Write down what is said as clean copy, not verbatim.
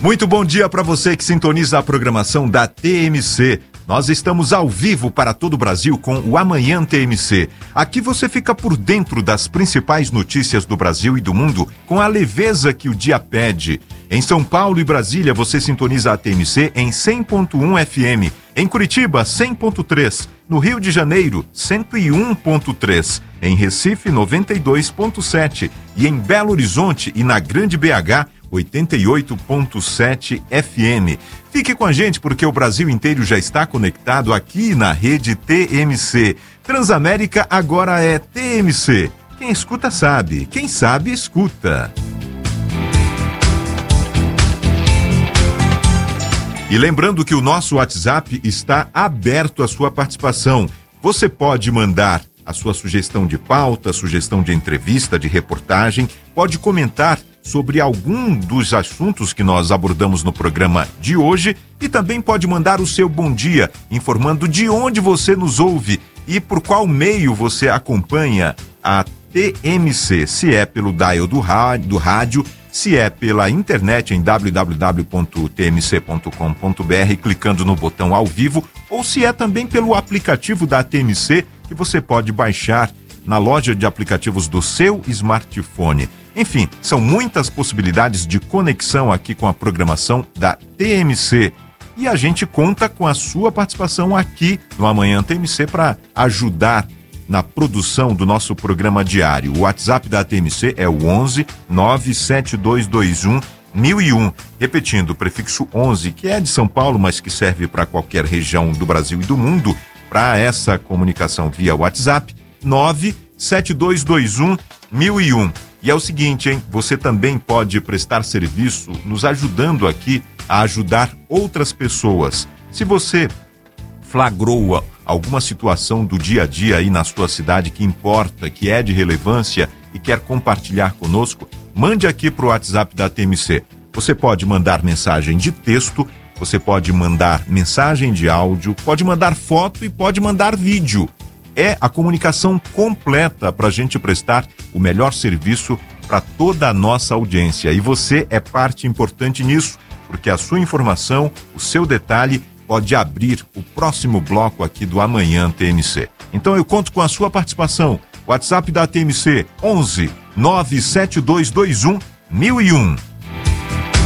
Muito bom dia para você que sintoniza a programação da TMC. Nós estamos ao vivo para todo o Brasil com o Amanhã TMC. Aqui você fica por dentro das principais notícias do Brasil e do mundo com a leveza que o dia pede. Em São Paulo e Brasília você sintoniza a TMC em 100.1 FM. Em Curitiba, 100.3. No Rio de Janeiro, 101.3. Em Recife, 92.7. E em Belo Horizonte e na Grande BH, 88.7 FM. Fique com a gente porque o Brasil inteiro já está conectado aqui na rede TMC. Transamérica agora é TMC. Quem escuta sabe, quem sabe escuta. E lembrando que o nosso WhatsApp está aberto à sua participação. Você pode mandar a sua sugestão de pauta, sugestão de entrevista, de reportagem, pode comentar sobre algum dos assuntos que nós abordamos no programa de hoje e também pode mandar o seu bom dia, informando de onde você nos ouve e por qual meio você acompanha a TMC, se é pelo dial do rádio, se é pela internet em www.tmc.com.br, clicando no botão ao vivo, ou se é também pelo aplicativo da TMC, que você pode baixar na loja de aplicativos do seu smartphone. Enfim, são muitas possibilidades de conexão aqui com a programação da TMC. E a gente conta com a sua participação aqui no Amanhã TMC para ajudar na produção do nosso programa diário. O WhatsApp da TMC é o 11 97221 1001. Repetindo, o prefixo 11, que é de São Paulo, mas que serve para qualquer região do Brasil e do mundo. Para essa comunicação via WhatsApp, 97221 1001. E é o seguinte, hein? Você também pode prestar serviço nos ajudando aqui a ajudar outras pessoas. Se você flagrou alguma situação do dia a dia aí na sua cidade que importa, que é de relevância e quer compartilhar conosco, mande aqui para o WhatsApp da TMC. Você pode mandar mensagem de texto, você pode mandar mensagem de áudio, pode mandar foto e pode mandar vídeo. É a comunicação completa para a gente prestar o melhor serviço para toda a nossa audiência. E você é parte importante nisso, porque a sua informação, o seu detalhe, pode abrir o próximo bloco aqui do Amanhã TMC. Então eu conto com a sua participação. WhatsApp da TMC, 11 97221 1001.